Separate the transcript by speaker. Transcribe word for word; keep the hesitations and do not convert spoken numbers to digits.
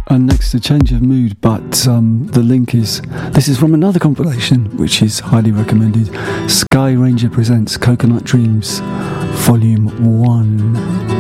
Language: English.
Speaker 1: And next, a change of mood, but um, the link is... This is from another compilation, which is highly recommended. Sky Ranger presents Coconut Dreams, Volume one.